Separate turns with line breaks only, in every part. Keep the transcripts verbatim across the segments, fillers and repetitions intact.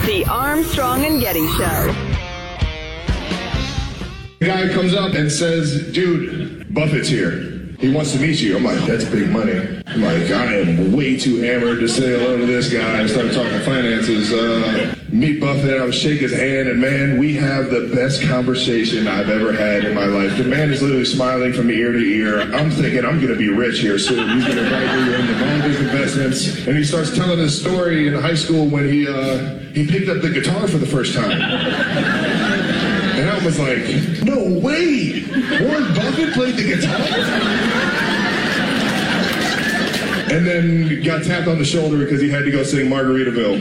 The Armstrong and Getty Show.
The guy comes up and says, dude, Buffett's here. He wants to meet you. I'm like, that's big money. I'm like, I am way too hammered to say hello to this guy and start talking finances. Uh, meet Buffett. I would shake his hand, and man, we have the best conversation I've ever had in my life. The man is literally smiling from ear to ear. I'm thinking I'm going to be rich here soon. He's going to invite me into all his investments. And he starts telling his story in high school when he uh, he picked up the guitar for the first time. And I was like, no way! Warren Buffett played the guitar? And then got tapped on the shoulder because he had to go sing Margaritaville.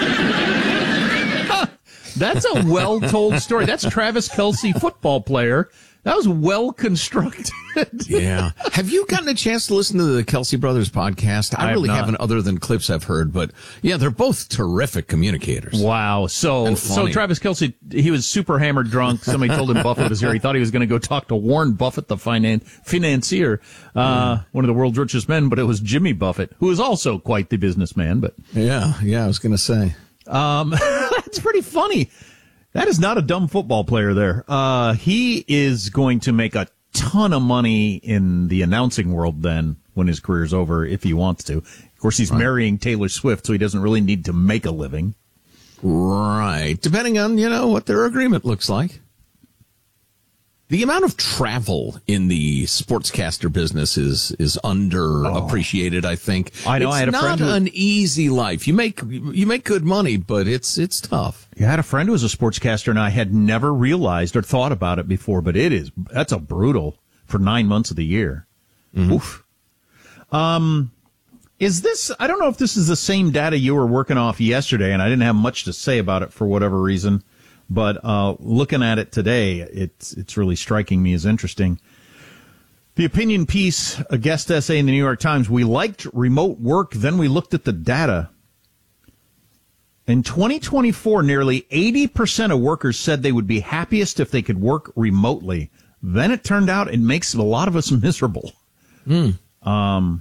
That's a well-told story. That's Travis Kelce, football player. That was well-constructed.
Yeah. Have you gotten a chance to listen to the Kelce Brothers podcast? I,
I
really
have
haven't, other than clips I've heard. But, yeah, they're both terrific communicators.
Wow. So so Travis Kelce, he was super hammered drunk. Somebody told him Buffett was here. He thought he was going to go talk to Warren Buffett, the finan- financier, uh, mm. one of the world's richest men, but it was Jimmy Buffett, who is also quite the businessman. But
Yeah, yeah, I was going to say.
Um, that's pretty funny. That is not a dumb football player there. Uh, he is going to make a ton of money in the announcing world then when his career's over, if he wants to. Of course, he's right. marrying Taylor Swift, so he doesn't really need to make a living.
Right. Depending on, you know, what their agreement looks like. The amount of travel in the sportscaster business is is underappreciated, oh. I think.
I know.
It's
I had a
not
friend who,
an easy life. You make you make good money, but it's it's tough.
Yeah, I had a friend who was a sportscaster, and I had never realized or thought about it before. But it is that's a brutal for nine months of the year. Mm-hmm. Oof. Um, is this? I don't know if this is the same data you were working off yesterday, and I didn't have much to say about it for whatever reason. But uh looking at it today, it's it's really striking me as interesting. The opinion piece, a guest essay in the New York Times, we liked remote work, then we looked at the data. In twenty twenty-four, nearly eighty percent of workers said they would be happiest if they could work remotely. Then it turned out it makes a lot of us miserable.
Mm.
Um,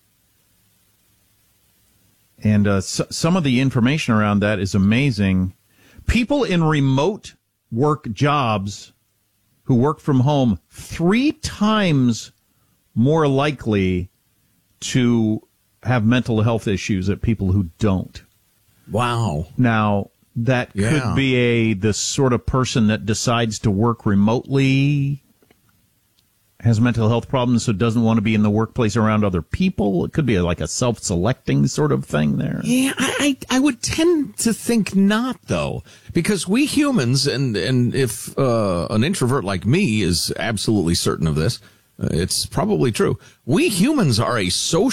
and uh, so, some of the information around that is amazing. People in remote work jobs who work from home three times more likely to have mental health issues than people who don't.
Wow.
Now, that
yeah.
could be a the sort of person that decides to work remotely, has mental health problems, so doesn't want to be in the workplace around other people. It could be like a self-selecting sort of thing there.
Yeah, I, I would tend to think not, though, because we humans, and, and if uh, an introvert like me is absolutely certain of this, uh, it's probably true. We humans are a social